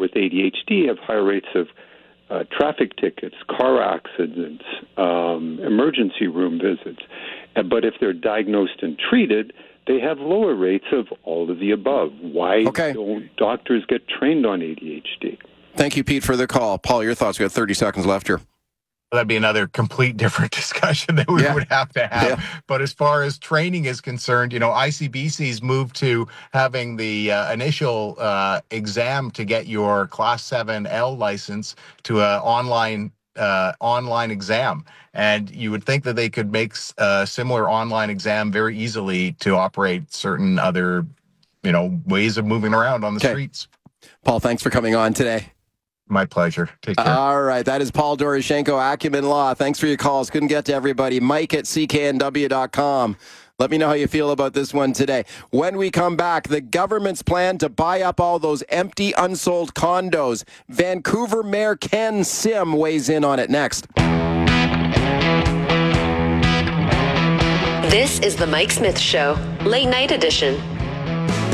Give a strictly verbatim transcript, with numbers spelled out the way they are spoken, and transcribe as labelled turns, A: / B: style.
A: with A D H D have higher rates of uh, traffic tickets, car accidents, um, emergency room visits. Uh, but if they're diagnosed and treated, they have lower rates of all of the above. Why
B: okay.
A: don't doctors get trained on A D H D?
B: Thank you, Pete, for the call. Paul, your thoughts? We have thirty seconds left here.
C: That'd be another complete different discussion that we
B: yeah.
C: would have to have.
B: Yeah.
C: But as far as training is concerned, you know, I C B C's moved to having the uh, initial uh, exam to get your Class seven L license to an online uh, online exam. And you would think that they could make a similar online exam very easily to operate certain other, you know, ways of moving around on the
B: okay.
C: streets.
B: Paul, thanks for coming on today.
C: My pleasure. Take care.
B: All right. That is Paul Doroshenko, Acumen Law. Thanks for your calls. Couldn't get to everybody. Mike at C K N W dot com. Let me know how you feel about this one today. When we come back, the government's plan to buy up all those empty, unsold condos. Vancouver Mayor Ken Sim weighs in on it next.
D: This is the Mike Smith Show, late night edition.